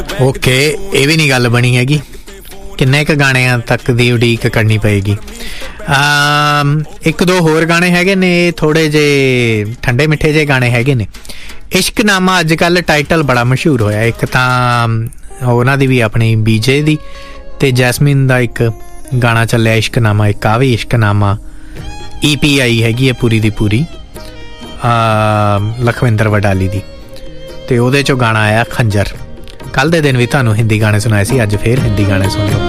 Okay, ਇਹ ਵੀ ਨਹੀਂ ਗੱਲ ਬਣੀ ਹੈਗੀ। ਕਿੰਨੇ ਕੁ ਗਾਣਿਆਂ ਤੱਕ ਦੀ ਉਡੀਕ ਕਰਨੀ ਪਏਗੀ। ਇੱਕ ਦੋ ਹੋਰ ਗਾਣੇ ਹੈਗੇ ਨੇ, ਥੋੜ੍ਹੇ ਜਿਹੇ ਠੰਡੇ ਮਿੱਠੇ ਜਿਹੇ ਗਾਣੇ ਹੈਗੇ ਨੇ। ਇਸ਼ਕਨਾਮਾ ਅੱਜ ਕੱਲ੍ਹ ਟਾਈਟਲ ਬੜਾ ਮਸ਼ਹੂਰ ਹੋਇਆ। ਇੱਕ ਤਾਂ ਉਹਨਾਂ ਦੀ ਵੀ ਆਪਣੀ ਬੀਜੇ ਦੀ ਅਤੇ ਜੈਸਮੀਨ ਦਾ ਇੱਕ ਗਾਣਾ ਚੱਲਿਆ ਇਸ਼ਕਨਾਮਾ, ਇੱਕ ਆ ਵੀ ਇਸ਼ਕਨਾਮਾ EP ਆਈ ਹੈਗੀ ਹੈ ਪੂਰੀ ਦੀ ਪੂਰੀ ਲਖਵਿੰਦਰ ਵਡਾਲੀ ਦੀ, ਅਤੇ ਉਹਦੇ 'ਚੋਂ ਗਾਣਾ ਆਇਆ ਖੰਜਰ। ਕੱਲ੍ਹ ਦੇ ਦਿਨ ਵੀ ਤੁਹਾਨੂੰ ਹਿੰਦੀ ਗਾਣੇ ਸੁਣਾਏ ਸੀ, ਅੱਜ ਫਿਰ ਹਿੰਦੀ ਗਾਣੇ ਸੁਣ ਲਓ।